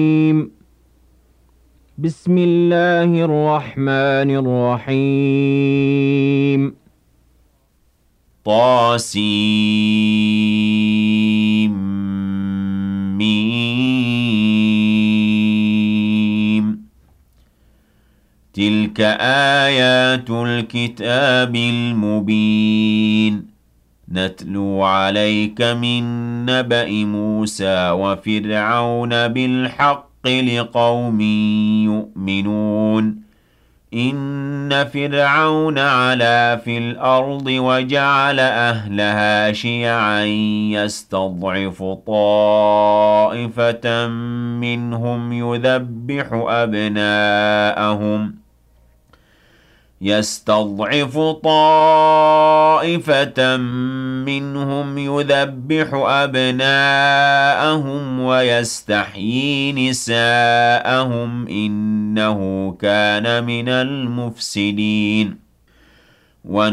بسم الله الرحمن الرحيم. طاسيم. تلك آيات الكتاب المبين نتلو عليك من نبأ موسى وفرعون بالحق لقوم يؤمنون إن فرعون علا في الأرض وجعل أهلها شيعا يستضعف طائفة منهم يذبح أبناءهم ويستحيي نساءهم إنه كان من المفسدين